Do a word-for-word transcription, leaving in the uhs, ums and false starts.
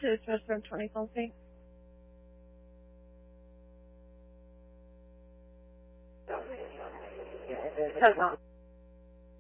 to dismiss from twenty policy. It does not.